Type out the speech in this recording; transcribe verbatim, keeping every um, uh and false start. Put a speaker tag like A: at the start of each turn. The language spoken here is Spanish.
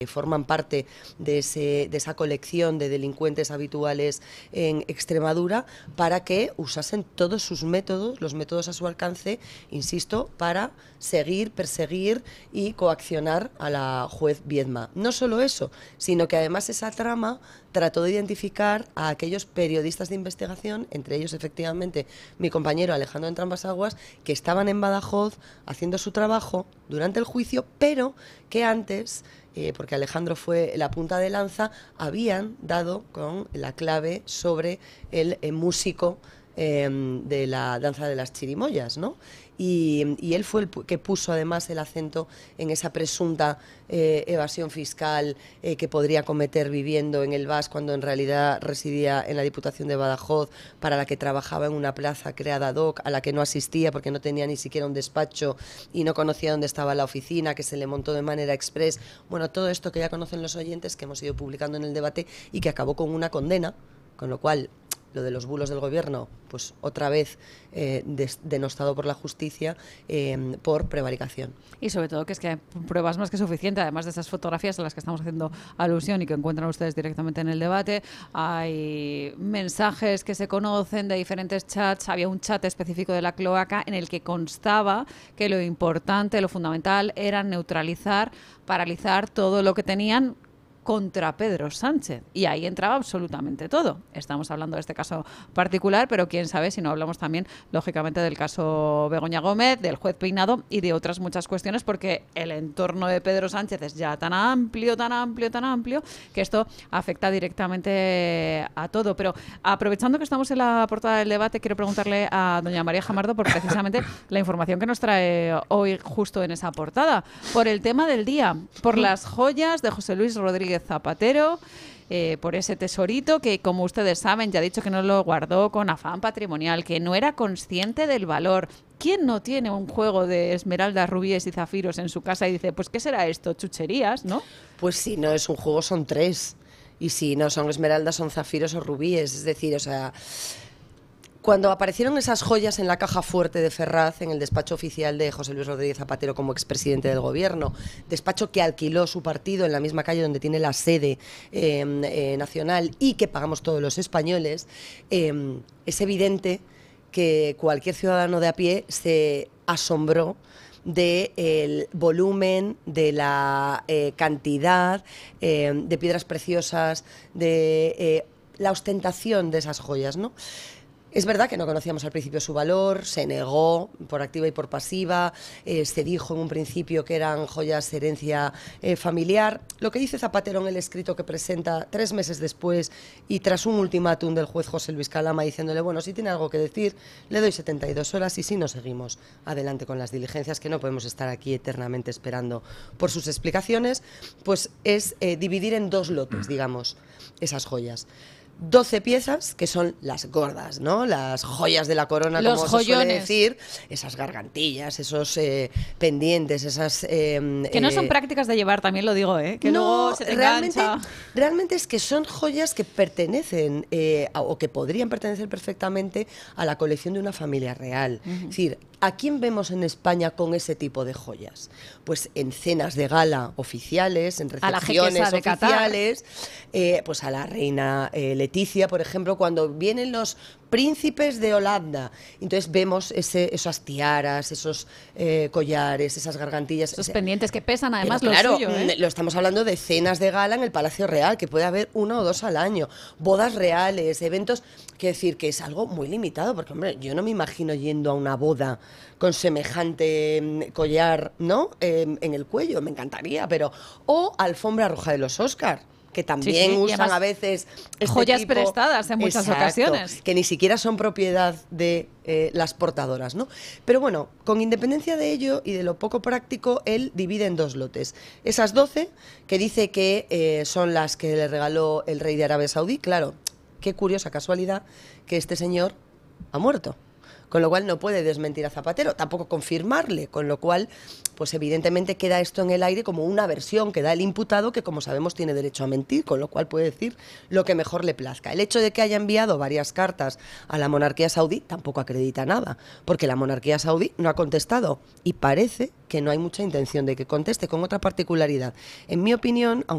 A: forman parte de, ese, de esa colección de delincuentes habituales en Extremadura, para que usasen todos sus métodos, los métodos a su alcance, insisto, para seguir, perseguir y coaccionar a la juez Viedma. No solo eso, sino que además esa trama trató de identificar a aquellos periodistas de investigación, entre ellos efectivamente mi compañero Alejandro Entrambas-Aguas, que estaban en Badajoz haciendo su trabajo durante el juicio, pero que antes, eh, porque Alejandro fue la punta de lanza, habían dado con la clave sobre el eh, músico eh, de la danza de las chirimoyas, ¿no? Y, y él fue el que puso además el acento en esa presunta eh, evasión fiscal eh, que podría cometer viviendo en el Bas, cuando en realidad residía en la Diputación de Badajoz, para la que trabajaba en una plaza creada ad hoc, a la que no asistía porque no tenía ni siquiera un despacho y no conocía dónde estaba la oficina, que se le montó de manera express. Bueno, todo esto que ya conocen los oyentes, que hemos ido publicando en el debate y que acabó con una condena, con lo cual lo de los bulos del gobierno, pues otra vez eh, des, denostado por la justicia eh, por prevaricación.
B: Y sobre todo que es que hay pruebas más que suficientes, además de esas fotografías a las que estamos haciendo alusión y que encuentran ustedes directamente en el debate. Hay mensajes que se conocen de diferentes chats. Había un chat específico de la cloaca en el que constaba que lo importante, lo fundamental era neutralizar, paralizar todo lo que tenían contra Pedro Sánchez, y ahí entraba absolutamente todo. Estamos hablando de este caso particular, pero quién sabe si no hablamos también, lógicamente, del caso Begoña Gómez, del juez Peinado y de otras muchas cuestiones, porque el entorno de Pedro Sánchez es ya tan amplio, tan amplio, tan amplio, que esto afecta directamente a todo. Pero aprovechando que estamos en la portada del debate, quiero preguntarle a doña María Jamardo por precisamente la información que nos trae hoy justo en esa portada, por el tema del día, por las joyas de José Luis Rodríguez Zapatero, eh, por ese tesorito que, como ustedes saben, ya ha dicho que no lo guardó con afán patrimonial, que no era consciente del valor. ¿Quién no tiene un juego de esmeraldas, rubíes y zafiros en su casa y dice, pues qué será esto? Chucherías, ¿no?
A: Pues si no es un juego, son tres. Y si no son esmeraldas, son zafiros o rubíes. Es decir, o sea, cuando aparecieron esas joyas en la caja fuerte de Ferraz, en el despacho oficial de José Luis Rodríguez Zapatero como expresidente del gobierno, despacho que alquiló su partido en la misma calle donde tiene la sede eh, eh, nacional y que pagamos todos los españoles, eh, es evidente que cualquier ciudadano de a pie se asombró del volumen, de la eh, cantidad eh, de piedras preciosas, de eh, la ostentación de esas joyas, ¿no? Es verdad que no conocíamos al principio su valor, se negó por activa y por pasiva, eh, se dijo en un principio que eran joyas herencia eh, familiar. Lo que dice Zapatero en el escrito que presenta tres meses después y tras un ultimátum del juez José Luis Calama diciéndole, bueno, si tiene algo que decir, le doy setenta y dos horas y si no, seguimos adelante con las diligencias, que no podemos estar aquí eternamente esperando por sus explicaciones, pues es eh, dividir en dos lotes, digamos, esas joyas. doce piezas, que son las gordas, ¿no? Las joyas de la corona,
B: Los
A: como
B: joyones.
A: se suele decir. Esas gargantillas, esos eh, pendientes, esas... Eh,
B: que no
A: eh,
B: son prácticas de llevar, también lo digo, ¿eh? Que
A: no,
B: luego se te
A: realmente,
B: engancha.
A: realmente es que son joyas que pertenecen, eh, a, o que podrían pertenecer perfectamente a la colección de una familia real. Uh-huh. Es decir, ¿a quién vemos en España con ese tipo de joyas? Pues en cenas de gala oficiales, en recepciones oficiales, eh, pues a la reina eh, Leticia, por ejemplo, cuando vienen los príncipes de Holanda. Entonces vemos ese, esas tiaras, esos eh, collares, esas gargantillas.
B: Esos
A: ese,
B: pendientes que pesan, además,
A: pero,
B: lo
A: claro,
B: suyo, ¿eh?
A: Lo estamos hablando de cenas de gala en el Palacio Real, que puede haber uno o dos al año, bodas reales, eventos, quiero decir que es algo muy limitado, porque, hombre, yo no me imagino yendo a una boda con semejante collar, ¿no?, eh, en el cuello, me encantaría, pero... O alfombra roja de los Oscar, que también sí, sí, usan a veces este
B: joyas
A: tipo,
B: prestadas en muchas
A: exacto,
B: ocasiones,
A: que ni siquiera son propiedad de eh, las portadoras, ¿no? Pero bueno, con independencia de ello y de lo poco práctico, él divide en dos lotes. Esas doce, que dice que eh, son las que le regaló el rey de Arabia Saudí. Claro, qué curiosa casualidad que este señor ha muerto, con lo cual no puede desmentir a Zapatero, tampoco confirmarle, con lo cual, pues evidentemente queda esto en el aire como una versión que da el imputado, que como sabemos tiene derecho a mentir, con lo cual puede decir lo que mejor le plazca. El hecho de que haya enviado varias cartas a la monarquía saudí tampoco acredita nada, porque la monarquía saudí no ha contestado y parece que no hay mucha intención de que conteste, con otra particularidad. En mi opinión, aunque